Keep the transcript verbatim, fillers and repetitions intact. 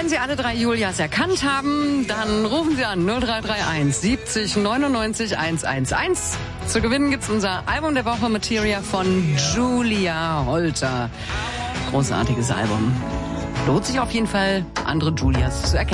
wenn Sie alle drei Julias erkannt haben, dann rufen Sie an null drei drei eins siebzig neunundneunzig hundertelf. Zu gewinnen gibt's unser Album der Woche Materia von Julia Holter. Großartiges Album. Lohnt sich auf jeden Fall, andere Julias zu erkennen.